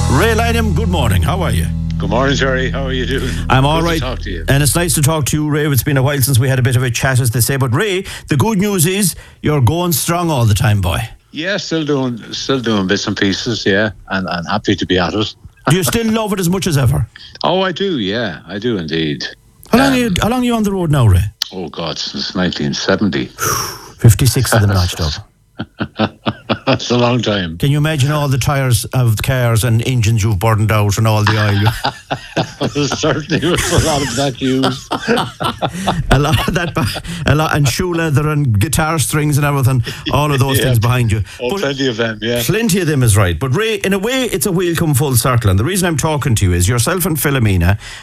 Ray Lynham, good morning. How are you? Good morning, Jerry. How are you doing? I'm all Good right. to talk to you. And it's nice to talk to you, Ray. It's been a while since we had a bit of a chat, as they say. But Ray, the good news is you're going strong all the time, boy. Yeah, still doing bits and pieces, yeah, and happy to be at it. Do you still love it as much as ever? Oh, I do, yeah, I do indeed. How long are you on the road now, Ray? Oh, God, since 1970. 56 of them notched up. That's a long time. Can you imagine all the tyres of the cars and engines you've burned out and all the oil? Certainly was a lot of that used. a lot, and shoe leather and guitar strings and everything, all of those things behind you. Oh, but plenty of them, yeah. Plenty of them is right. But Ray, in a way, it's a wheel come full circle. And the reason I'm talking to you is yourself and Philomena